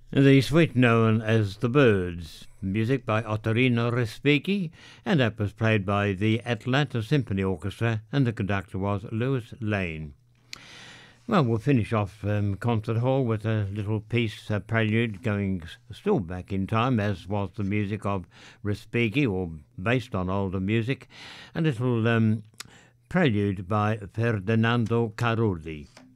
The suite known as The Birds, music by Ottorino Respighi, and that was played by the Atlanta Symphony Orchestra, and the conductor was Lewis Lane. Well, we'll finish off Concert Hall with a little piece, a prelude, going still back in time, as was the music of Respighi, or based on older music, a little prelude by Ferdinando Carulli.